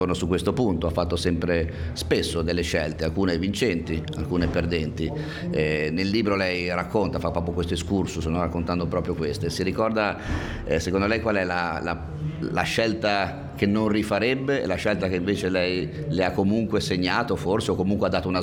Su questo punto ha fatto sempre spesso delle scelte, alcune vincenti, alcune perdenti. Nel libro lei racconta, fa proprio questo excursus, no? Raccontando proprio queste. Si ricorda, secondo lei, qual è la scelta che non rifarebbe e la scelta che invece lei le ha comunque segnato, forse, o comunque ha dato una